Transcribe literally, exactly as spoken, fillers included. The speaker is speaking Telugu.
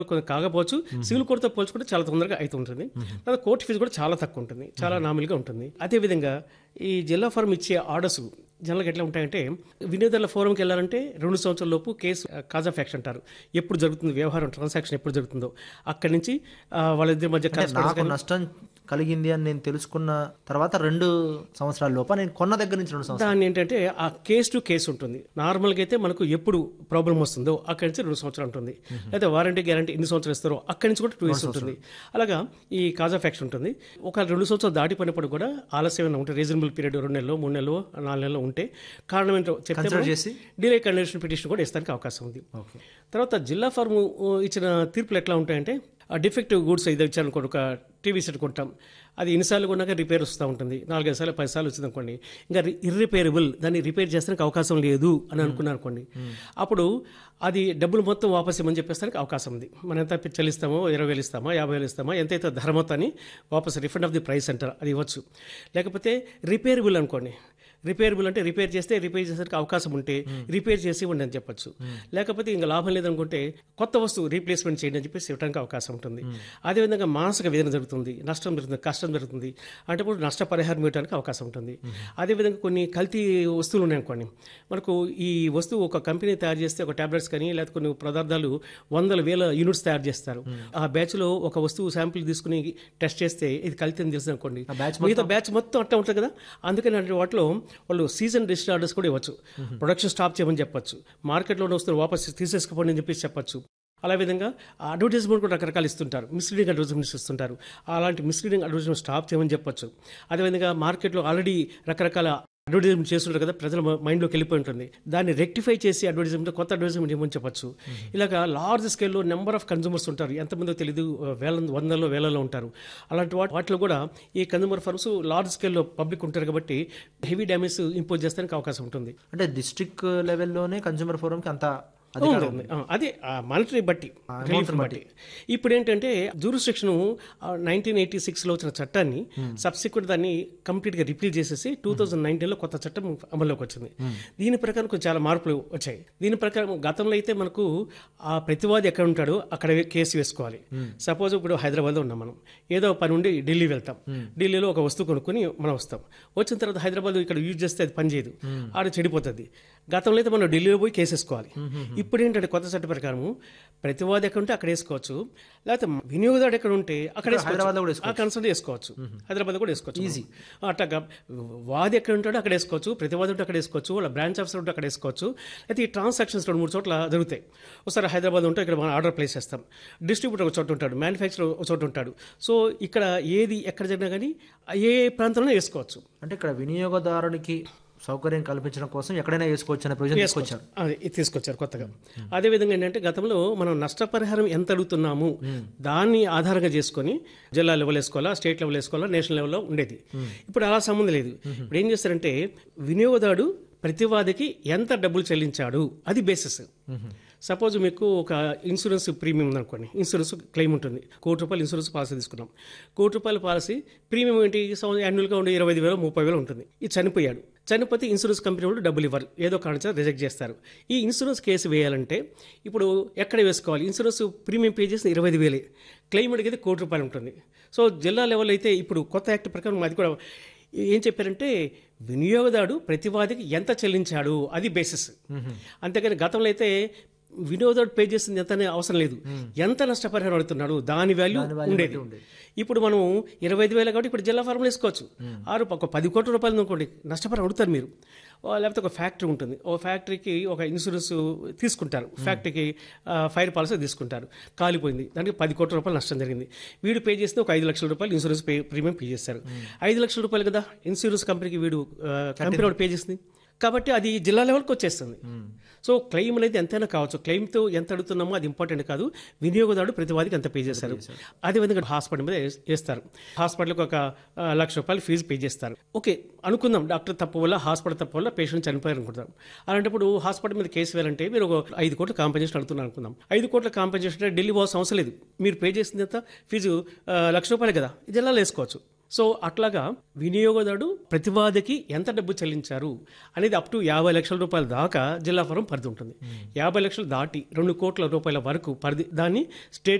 కొంచెం కాకపోవచ్చు. సివిల్ కోర్టుతో పోల్చుకుంటే చాలా తొందరగా అవుతుంటుంది. తర్వాత కోర్టు ఫీజు కూడా చాలా తక్కువ ఉంటుంది, చాలా నామినల్గా ఉంటుంది. అదేవిధంగా ఈ జిల్లా ఫారం ఇచ్చే ఆర్డర్స్ జనరల్గా ఎట్లా ఉంటాయంటే, వినియోగదారుల ఫోరంకి వెళ్ళాలంటే రెండు సంవత్సరాల లోపు కేసు కాజ్ ఆఫ్ యాక్షన్ అంటారు. ఎప్పుడు జరుగుతుంది వ్యవహారం, ట్రాన్సాక్షన్ ఎప్పుడు జరుగుతుందో అక్కడి నుంచి ఆ, వాళ్ళిద్దరి మధ్య అంటే నాకు నష్టం కలిగింది అని నేను తెలుసుకున్న తర్వాత రెండు సంవత్సరాల లోప నేను కొన్న దగ్గర నుంచి రెండు సంవత్సరాలు దాన్ని ఏంటంటే ఆ కేసు టు కేసు ఉంటుంది. నార్మల్గా అయితే మనకు ఎప్పుడు ప్రాబ్లం వస్తుందో అక్కడి నుంచి రెండు సంవత్సరాలు ఉంటుంది. అయితే వారంటీ గ్యారంటీ ఎన్ని సంవత్సరాలు ఇస్తారో అక్కడి నుంచి కూడా టూ ఇయర్స్ ఉంటుంది. అలాగా ఈ కాజ్ ఆఫ్ యాక్షన్ ఉంటుంది. ఒక రెండు సంవత్సరాలు దాటిపోయినప్పుడు కూడా ఆలస్యమైన ఉంటుంది. రీజనబుల్ పీరియడ్ రెండు నెలలు మూడు నెలలు నాలుగు నెలలు ఉంటే కారణం ఏంటో చెప్తే కన్సిడర్ చేసి డిలే కండిషన్ పిటిషన్ కూడా ఇస్తానికి అవకాశం ఉంది. ఓకే. తర్వాత జిల్లా ఫార్మ్ ఇచ్చిన తీర్పులు ఎట్లా ఉంటాయంటే, ఆ డిఫెక్టివ్ గూడ్స్ ఇది ఇచ్చారనుకోండి, ఒక టీవీ సెట్ కొంటాం, అది ఎన్నిసార్లు కొన్నాక రిపేర్ వస్తూ ఉంటుంది. నాలుగైదు సార్లు పది సార్లు వచ్చింది అనుకోండి, ఇంకా ఇర్రిపేరబుల్, దాన్ని రిపేర్ చేస్తానికి అవకాశం లేదు అని అనుకున్నారు అనుకోండి, అప్పుడు అది డబ్బులు మొత్తం వాపస్ ఇవ్వమని చెప్పేస్తానికి అవకాశం ఉంది. మనం ఎంత చెల్లిస్తామో, ఇరవై వేలు ఇస్తామా, యాభై వేలు ఇస్తామా, ఎంతైతే ధర మొత్తాన్ని వాపస్ రిఫండ్ ఆఫ్ ది ప్రైస్ అంటారు, అది ఇవ్వచ్చు. లేకపోతే రిపేరబుల్ అనుకోండి, రిపేరబుల్ అంటే రిపేర్ చేస్తే రిపేర్ చేసేందుకు అవకాశం ఉంటే రిపేర్ చేసి ఇవ్వండి అని చెప్పొచ్చు. లేకపోతే ఇంకా లాభం లేదనుకుంటే కొత్త వస్తువు రీప్లేస్మెంట్ చేయండి అని చెప్పేసి ఇవ్వడానికి అవకాశం ఉంటుంది. అదేవిధంగా మానసిక వేదన జరుగుతుంది, నష్టం జరుగుతుంది, కష్టం జరుగుతుంది అంటే ఇప్పుడు నష్టపరిహారం ఇవ్వడానికి అవకాశం ఉంటుంది. అదేవిధంగా కొన్ని కల్తీ వస్తువులు ఉన్నాయనుకోండి, మనకు ఈ వస్తువు ఒక కంపెనీ తయారు చేస్తే ఒక టాబ్లెట్స్ కానీ లేకపోతే కొన్ని పదార్థాలు వందల వేల యూనిట్స్ తయారు చేస్తారు. ఆ బ్యాచ్లో ఒక వస్తువు శాంపిల్ తీసుకుని టెస్ట్ చేస్తే ఇది కల్తీ అని తెలుసు అనుకోండి, మిగతా బ్యాచ్ మొత్తం అట్లా ఉంటుంది కదా. అందుకని అంటే వాటిలో వాళ్ళు సీజన్ రిజిస్టర్ ఆర్డర్స్ కూడా ఇవ్వచ్చు, ప్రొడక్షన్ స్టాప్ చేయమని చెప్పొచ్చు, మార్కెట్లో వస్తువులు వాపస్ తీసేసుకోండి అని చెప్పేసి చెప్పొచ్చు. అలా విధంగా అడ్వర్టైజ్మెంట్ కూడా రకరకాలు ఇస్తుంటారు, మిస్లీడింగ్ అడ్వర్టైజ్మెంట్స్ ఇస్తుంటారు. అలాంటి మిస్లీడింగ్ అడ్వర్టైజ్మెంట్ స్టాప్ చేయమని చెప్పొచ్చు. అదేవిధంగా మార్కెట్లో ఆల్రెడీ రకరకాల అడ్వర్టైజ్మెంట్ చేస్తుంటారు కదా, ప్రజల మైండ్లోకి వెళ్ళిపోయి ఉంటుంది, దాన్ని రెక్టిఫై చేసి అడ్వర్టైజ్మెంట్ కొత్త అడ్వర్టైజ్మెంట్ ఇవ్వమని చెప్పచ్చు. ఇలాగా లార్జ్ స్కేల్లో నెంబర్ ఆఫ్ కన్జ్యూమర్స్ ఉంటారు, ఎంతమందో తెలియదు, వేల వందల్లో వేలలో ఉంటారు. అలాంటి వాటి వాటిలో కూడా ఈ కన్జ్యూమర్ ఫర్మ్స్ లార్జ్ స్కేల్లో పబ్లిక్ ఉంటారు కాబట్టి హెవీ డ్యామేజ్ ఇంపోజ్ చేస్తానికి అవకాశం ఉంటుంది. అంటే డిస్ట్రిక్ట్ లెవెల్లోనే కన్స్యూమర్ ఫోరంకి అంత ఉంది. అదే మానిటరీ బట్టి రిలీఫ్ బట్టి. ఇప్పుడు ఏంటంటే జ్యూరిస్డిక్షన్ నైన్టీన్ ఎయిటీ సిక్స్ లో వచ్చిన చట్టాన్ని సబ్సిక్వెంట్ దాన్ని కంప్లీట్ గా రిపీల్ చేసేసి టూ థౌజండ్ నైన్టీన్ లో కొత్త చట్టం అమల్లోకి వచ్చింది. దీని ప్రకారం కొంచెం చాలా మార్పులు వచ్చాయి. దీని ప్రకారం గతంలో అయితే మనకు ఆ ప్రతివాది ఎక్కడ ఉంటాడో అక్కడ కేసు వేసుకోవాలి. సపోజ్ ఇప్పుడు హైదరాబాద్ ఉన్నాం, మనం ఏదో పని ఉండి ఢిల్లీ వెళ్తాం, ఢిల్లీలో ఒక వస్తువు కొనుక్కొని మనం వస్తాం, వచ్చిన తర్వాత హైదరాబాద్ ఇక్కడ యూజ్ చేస్తే అది పనిచేయదు, ఆడ చెడిపోతుంది. గతంలో అయితే మనం ఢిల్లీలో పోయి కేసు వేసుకోవాలి. ఇప్పుడు ఏంటంటే కొత్త చట్ట ప్రకారం ప్రతివాది ఎక్కడ ఉంటే అక్కడ వేసుకోవచ్చు, లేకపోతే వినియోగదారుడు ఎక్కడ ఉంటే అక్కడ కన్సల్ట్ చేసుకోవచ్చు, హైదరాబాద్ కూడా వేసుకోవచ్చు ఈజీ. అట్లా వాది ఎక్కడ ఉంటాడో అక్కడ వేసుకోవచ్చు, ప్రతివాది ఉంటే అక్కడ వేసుకోవచ్చు, వాళ్ళ బ్రాంచ్ ఆఫీసర్ ఉంటే అక్కడ వేసుకోవచ్చు. అయితే ఈ ట్రాన్సాక్షన్స్ రెండు మూడు చోట్ల జరుగుతాయి. ఒకసారి హైదరాబాద్ ఉంటే ఇక్కడ మనం ఆర్డర్ ప్లేస్ చేస్తాం, డిస్ట్రిబ్యూటర్ ఒక చోట ఉంటాడు, మ్యానుఫ్యాక్చరర్ ఒక చోట ఉంటాడు. సో ఇక్కడ ఏది ఎక్కడ జరిగినా కానీ ఏ ప్రాంతంలో వేసుకోవచ్చు. అంటే ఇక్కడ వినియోగదారునికి సౌకర్యం కల్పించడం కోసం ఎక్కడైనా వేసుకోవచ్చు అనే ప్రయోజనం తీసుకొచ్చారు. అది తీసుకొచ్చారు కొత్తగా. అదేవిధంగా ఏంటంటే గతంలో మనం నష్టపరిహారం ఎంత అడుగుతున్నాము దాన్ని ఆధారంగా చేసుకొని జిల్లా లెవెల్ వేసుకోవాలా, స్టేట్ లెవెల్ వేసుకోవాలా, నేషనల్ లెవెల్లో ఉండేది. ఇప్పుడు అలా సంబంధం లేదు. ఇప్పుడు ఏం చేస్తారంటే వినియోగదారుడు ప్రతివాదికి ఎంత డబ్బులు చెల్లించాడు అది బేసిస్. సపోజ్ మీకు ఒక ఇన్సూరెన్స్ ప్రీమియం ఉందనుకోండి, ఇన్సూరెన్స్ క్లెయిమ్ ఉంటుంది, కోటి రూపాయలు ఇన్సూరెన్స్ పాలసీ తీసుకున్నాం. కోటి రూపాయల పాలసీ ప్రీమియం ఏంటి, యాన్యువల్గా ఉండే ఇరవై ఐదు వేలు ముప్పై వేలు ఉంటుంది. ఇది చనిపోయాడు, చనిపోతే ఇన్సూరెన్స్ కంపెనీ వాళ్ళు డబ్బులు ఇవ్వరు, ఏదో కారణం రిజెక్ట్ చేస్తారు. ఈ ఇన్సూరెన్స్ కేసు వేయాలంటే ఇప్పుడు ఎక్కడ వేసుకోవాలి, ఇన్సూరెన్స్ ప్రీమియం పే చేసిన ఇరవై ఐదు వేలే, క్లెయిమ్ అడిగేది కోటి రూపాయలు ఉంటుంది. సో జిల్లా లెవెల్ అయితే ఇప్పుడు కొత్త యాక్ట్ ప్రకారం అది కూడా ఏం చెప్పారంటే వినియోగదారుడు ప్రతివాదికి ఎంత చెల్లించాడు అది బేసిస్. అంతేకాని గతంలో అయితే వినియోగదారుడు పే చేసింది ఎంత అనే అవసరం లేదు, ఎంత నష్టపరిహారం అడుగుతున్నాడు దాని వాల్యూ ఉండేది. ఇప్పుడు మనం ఇరవై ఐదు వేలు కాబట్టి ఇప్పుడు జిల్లా ఫార్ములు వేసుకోవచ్చు. ఆరు ఒక పది కోట్ల రూపాయలు అనుకోండి నష్టపరిహారం అడుగుతారు మీరు. లేకపోతే ఒక ఫ్యాక్టరీ ఉంటుంది, ఓ ఫ్యాక్టరీకి ఒక ఇన్సూరెన్స్ తీసుకుంటారు, ఫ్యాక్టరీకి ఫైర్ పాలసీ తీసుకుంటారు, కాలిపోయింది, దానికి పది కోట్ల రూపాయలు నష్టం జరిగింది. వీడు పే చేస్తే ఒక ఐదు లక్షల రూపాయలు ఇన్సూరెన్స్ పే ప్రీమియం పే చేస్తారు. ఐదు లక్షల రూపాయలు కదా ఇన్సూరెన్స్ కంపెనీకి వీడు కంపెనీ వాడు పే చేసింది కాబట్టి అది జిల్లా లెవెల్కి వచ్చేస్తుంది. సో క్లెయిమ్ అనేది ఎంతైనా కావచ్చు, క్లెయిమ్తో ఎంత అడుగుతున్నామో అది ఇంపార్టెంట్ కాదు, వినియోగదారుడు ప్రతివాదికి ఎంత పే చేస్తారు. అదేవిధంగా హాస్పిటల్ మీద వేస్తారు, హాస్పిటల్కి ఒక లక్ష రూపాయలు ఫీజు పే చేస్తారు. ఓకే అనుకుందాం డాక్టర్ తప్పు వల్ల హాస్పిటల్ తప్పు వల్ల పేషెంట్ చనిపోయారు అనుకుంటాం. అలాంటప్పుడు హాస్పిటల్ మీద కేసు వేయాలంటే మీరు ఒక ఐదు కోట్ల కాంపెన్సేషన్ అడుగుతున్నారు అనుకుందాం. ఐదు కోట్ల కాంపెన్సేషన్ ఢిల్లీ పోవాల్సిన అవసరం లేదు, మీరు పే చేసింది ఎంత ఫీజు లక్ష రూపాయలు కదా, జిల్లాలో వేసుకోవచ్చు. సో అట్లాగా వినియోగదారుడు ప్రతివాదికి ఎంత డబ్బు చెల్లించారు అనేది అప్ టు యాభై లక్షల రూపాయల దాకా జిల్లా ఫారం పరిధి ఉంటుంది. యాభై లక్షలు దాటి రెండు కోట్ల రూపాయల వరకు పరిధి దాన్ని స్టేట్